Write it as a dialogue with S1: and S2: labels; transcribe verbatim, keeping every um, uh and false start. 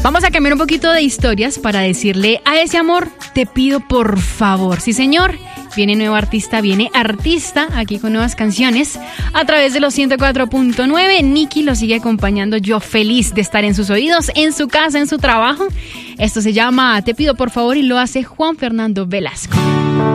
S1: Vamos a cambiar un poquito de historias para decirle a ese amor, te pido por favor. Sí, señor. Viene nuevo artista, viene artista aquí con nuevas canciones a través de los ciento cuatro punto nueve. Nicky lo sigue acompañando, yo feliz de estar en sus oídos, en su casa, en su trabajo. Esto se llama Te pido por favor y lo hace Juan Fernando Velasco.